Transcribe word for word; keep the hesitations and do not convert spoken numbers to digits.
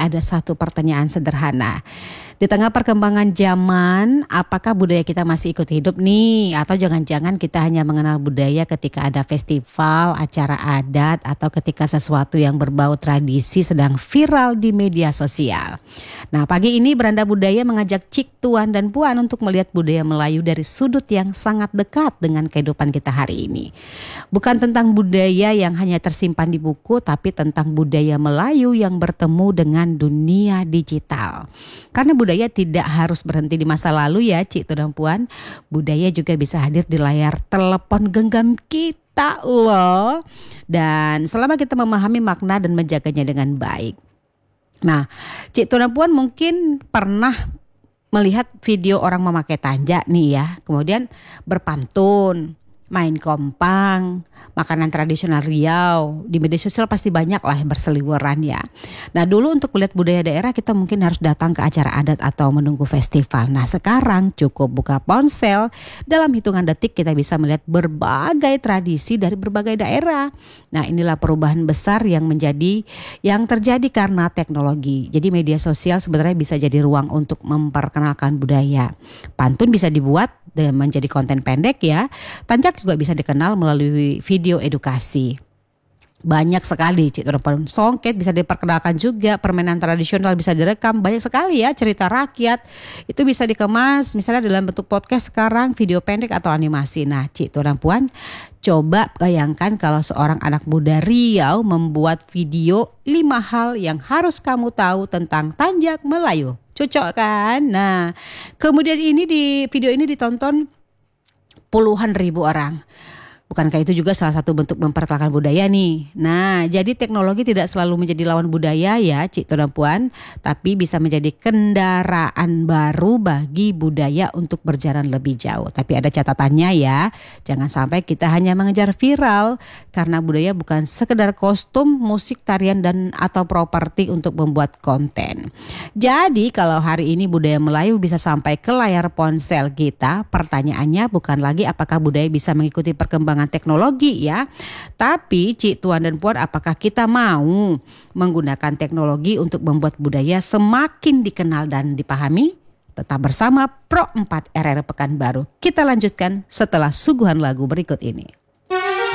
ada satu pertanyaan sederhana. Di tengah perkembangan zaman, apakah budaya kita masih ikut hidup nih? Atau jangan-jangan kita hanya mengenal budaya ketika ada festival, acara adat, atau ketika sesuatu yang berbau tradisi sedang viral di media sosial. Nah, pagi ini Beranda Budaya mengajak Cik, Tuan, dan Puan untuk melihat budaya Melayu dari sudut yang sangat dekat dengan kehidupan kita hari ini. Bukan tentang budaya yang hanya tersimpan di buku, tapi tentang budaya Melayu yang bertemu dengan dunia digital. Karena budaya tidak harus berhenti di masa lalu ya Cik, Tuan, dan Puan. Budaya juga bisa hadir di layar telepon genggam kita loh. Dan selama kita memahami makna dan menjaganya dengan baik. Nah, Cik, Tuan, dan Puan mungkin pernah melihat video orang memakai tanja nih ya. Kemudian berpantun, main kompang, makanan tradisional Riau. Di media sosial pasti banyak lah yang berseliweran ya. Nah, dulu untuk melihat budaya daerah kita mungkin harus datang ke acara adat atau menunggu festival. Nah, sekarang cukup buka ponsel, dalam hitungan detik kita bisa melihat berbagai tradisi dari berbagai daerah. Nah, inilah perubahan besar yang menjadi yang terjadi karena teknologi. Jadi media sosial sebenarnya bisa jadi ruang untuk memperkenalkan budaya. Pantun bisa dibuat dan menjadi konten pendek ya. Tanjak juga bisa dikenal melalui video edukasi. Banyak sekali Cik, Tuan, dan Puan. Songket bisa diperkenalkan juga, permainan tradisional bisa direkam, banyak sekali ya, cerita rakyat itu bisa dikemas misalnya dalam bentuk podcast sekarang, video pendek atau animasi. Nah, Cik, Tuan, dan Puan, coba bayangkan kalau seorang anak muda Riau membuat video lima hal yang harus kamu tahu tentang Tanjak Melayu. Cocok kan? Nah, kemudian ini di video ini ditonton puluhan ribu orang. Bukankah itu juga salah satu bentuk memperkenalkan budaya nih? Nah, jadi teknologi tidak selalu menjadi lawan budaya ya Cik, Tuan, dan Puan. Tapi bisa menjadi kendaraan baru bagi budaya untuk berjalan lebih jauh. Tapi ada catatannya ya. Jangan sampai kita hanya mengejar viral. Karena budaya bukan sekedar kostum, musik, tarian, dan atau properti untuk membuat konten. Jadi kalau hari ini budaya Melayu bisa sampai ke layar ponsel kita, pertanyaannya bukan lagi apakah budaya bisa mengikuti perkembangan teknologi ya. Tapi Cik, Tuan, dan Puan, apakah kita mau menggunakan teknologi untuk membuat budaya semakin dikenal dan dipahami? Tetap bersama Pro empat R R Pekanbaru. Kita lanjutkan setelah suguhan lagu berikut ini.